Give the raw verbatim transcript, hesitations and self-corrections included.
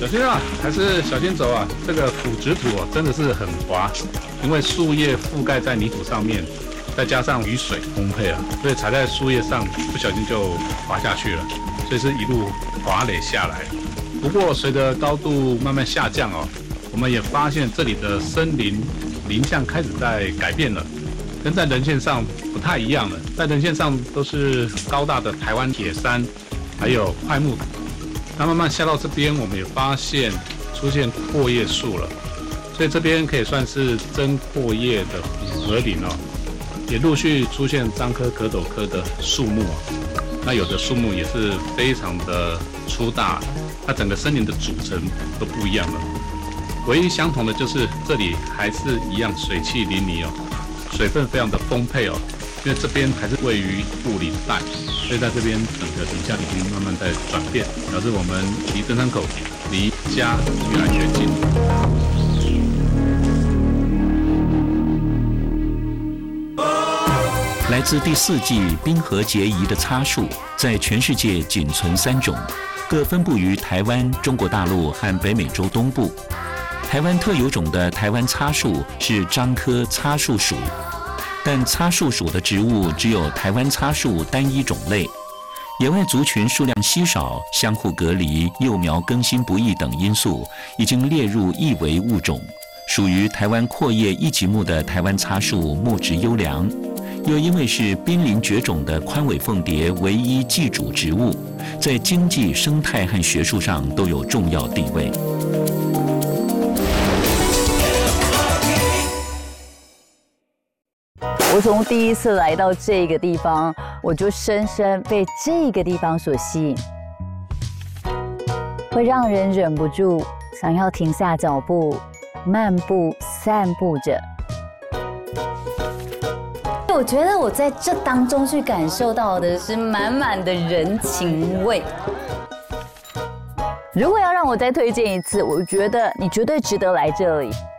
小心啊，还是小心走啊！这个腐殖土哦，真的是很滑，因为树叶覆盖在泥土上面，再加上雨水烘焙了，所以踩在树叶上不小心就滑下去了，所以是一路滑垒下来。不过随着高度慢慢下降哦，我们也发现这里的森林林相开始在改变了，跟在人线上不太一样了。在人线上都是高大的台湾铁杉，还有块木。那慢慢下到这边，我们也发现出现阔叶树了，所以这边可以算是真阔叶的混合林哦，也陆续出现樟科、壳斗科的树木哦。那有的树木也是非常的粗大，它整个森林的组成都不一样了。唯一相同的就是这里还是一样水汽淋漓哦，水分非常的丰沛哦。因为这边还是位于雾林带，所以在这边整个景象已经慢慢在转变，表示我们离登山口离家越来越近。 来自第四纪冰河结遗的擦树，在全世界仅存三种，各分布于台湾、中国大陆和北美洲东部。台湾特有种的台湾擦树是樟科擦树属。但擦树属的植物只有台湾擦树单一种类，野外族群数量稀少，相互隔离、幼苗更新不易等因素，已经列入易危物种。属于台湾阔叶一级目的台湾擦树木质优良，又因为是濒临绝种的宽尾凤蝶唯一寄主植物，在经济、生态和学术上都有重要地位。 我从第一次来到这个地方，我就深深被这个地方所吸引，会让人忍不住想要停下脚步，漫步散步着。我觉得我在这当中去感受到的是满满的人情味。如果要让我再推荐一次，我觉得你绝对值得来这里。